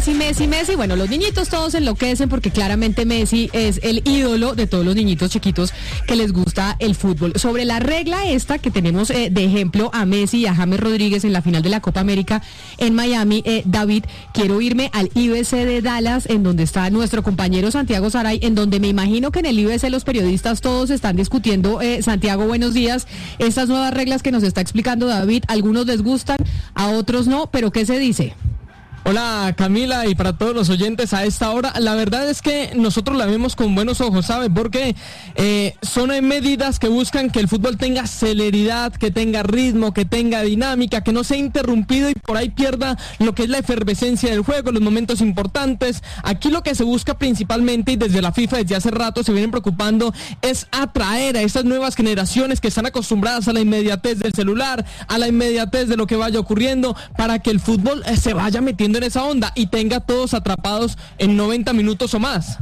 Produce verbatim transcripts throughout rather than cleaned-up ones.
Messi, Messi, Messi. Bueno, los niñitos todos enloquecen porque claramente Messi es el ídolo de todos los niñitos chiquitos que les gusta el fútbol. Sobre la regla esta que tenemos eh, de ejemplo a Messi y a James Rodríguez en la final de la Copa América en Miami, eh, David, quiero irme al I B C de Dallas, en donde está nuestro compañero Santiago Saray, en donde me imagino que en el I B C los periodistas todos están discutiendo. eh, Santiago, buenos días. Estas nuevas reglas que nos está explicando David, algunos les gustan, a otros no, pero ¿qué se dice? Hola Camila, y para todos los oyentes a esta hora, la verdad es que nosotros la vemos con buenos ojos, ¿sabe? Porque eh, son medidas que buscan que el fútbol tenga celeridad, que tenga ritmo, que tenga dinámica, que no sea interrumpido y por ahí pierda lo que es la efervescencia del juego, los momentos importantes. Aquí lo que se busca principalmente, y desde la FIFA desde hace rato se vienen preocupando, es atraer a estas nuevas generaciones que están acostumbradas a la inmediatez del celular, a la inmediatez de lo que vaya ocurriendo, para que el fútbol eh, se vaya metiendo en esa onda y tenga todos atrapados en noventa minutos o más.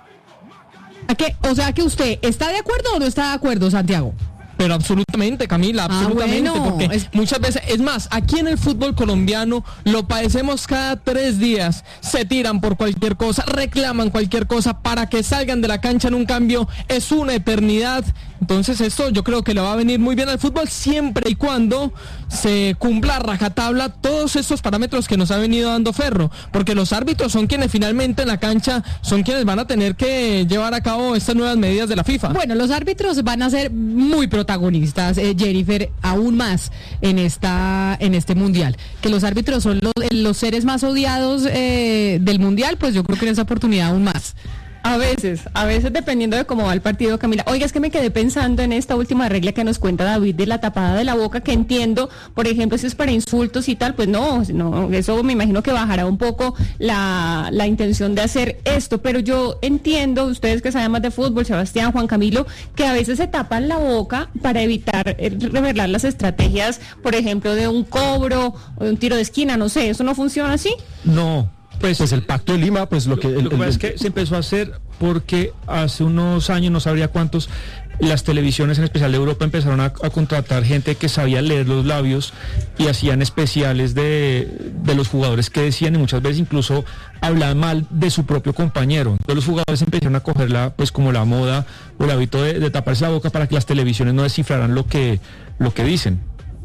¿A qué? O sea que usted está de acuerdo o no está de acuerdo, Santiago. Pero absolutamente, Camila, absolutamente, ah, bueno. porque es... muchas veces, es más, aquí en el fútbol colombiano lo padecemos cada tres días, se tiran por cualquier cosa, reclaman cualquier cosa para que salgan de la cancha en un cambio, es una eternidad. Entonces esto yo creo que le va a venir muy bien al fútbol siempre y cuando se cumpla a rajatabla todos estos parámetros que nos ha venido dando Ferro, porque los árbitros son quienes finalmente en la cancha son quienes van a tener que llevar a cabo estas nuevas medidas de la FIFA. Bueno, los árbitros van a ser muy protagonistas, eh, Jennifer, aún más en esta en este mundial, que los árbitros son los, los seres más odiados eh, del mundial, pues yo creo que en esa oportunidad aún más. A veces, a veces dependiendo de cómo va el partido, Camila. Oiga, es que me quedé pensando en esta última regla que nos cuenta David de la tapada de la boca, que entiendo, por ejemplo, si es para insultos y tal, pues no, no, eso me imagino que bajará un poco la, la intención de hacer esto, pero yo entiendo, ustedes que saben más de fútbol, Sebastián, Juan Camilo, que a veces se tapan la boca para evitar eh, revelar las estrategias, por ejemplo, de un cobro o de un tiro de esquina, no sé, ¿eso no funciona así? No. Pues, pues el Pacto de Lima, pues lo que... Lo, el, lo que el, pasa es que se empezó a hacer porque hace unos años, no sabría cuántos, las televisiones, en especial de Europa, empezaron a, a contratar gente que sabía leer los labios y hacían especiales de, de los jugadores que decían, y muchas veces incluso hablaban mal de su propio compañero. Entonces los jugadores empezaron a cogerla pues como la moda o el hábito de, de taparse la boca para que las televisiones no descifraran lo que, lo que dicen.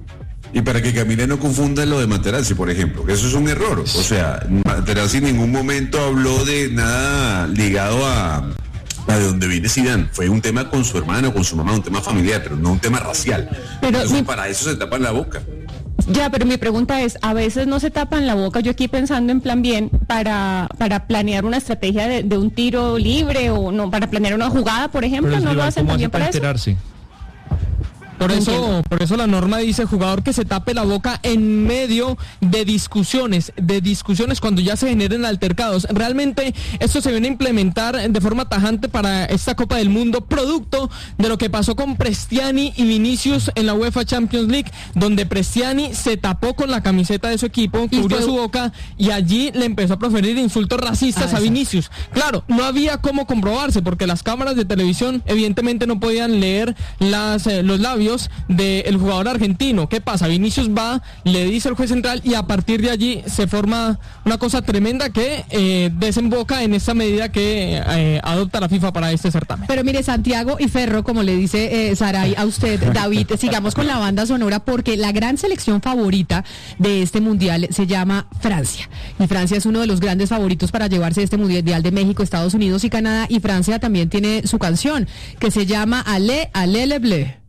Y para que Camila no confunda lo de Materazzi, por ejemplo, que eso es un error. O sea, Materazzi en ningún momento habló de nada ligado a, a de donde viene Zidane. Fue un tema con su hermano, con su mamá, un tema familiar, pero no un tema racial. Pero Entonces, mi... para eso se tapan la boca. Ya, pero mi pregunta es, a veces no se tapan la boca, yo aquí pensando en plan bien, para para planear una estrategia de, de un tiro libre o no, para planear una jugada, por ejemplo, ¿no lo hacen también para eso? Enterarse? Por eso, por eso la norma dice jugador que se tape la boca en medio de discusiones, de discusiones cuando ya se generen altercados. Realmente esto se viene a implementar de forma tajante para esta Copa del Mundo, producto de lo que pasó con Prestiani y Vinicius en la UEFA Champions League, donde Prestiani se tapó con la camiseta de su equipo, cubrió fue... su boca y allí le empezó a proferir insultos racistas ah, a Vinicius. Claro, no había cómo comprobarse porque las cámaras de televisión evidentemente no podían leer las eh, los labios del jugador argentino. ¿Qué pasa? Vinicius va, le dice al juez central y a partir de allí se forma una cosa tremenda que eh, desemboca en esta medida que eh, adopta la FIFA para este certamen. Pero mire, Santiago y Ferro, como le dice eh, Saray a usted, David, sigamos con la banda sonora porque la gran selección favorita de este mundial se llama Francia. Y Francia es uno de los grandes favoritos para llevarse este mundial de México, Estados Unidos y Canadá. Y Francia también tiene su canción que se llama Allez, allez les bleus.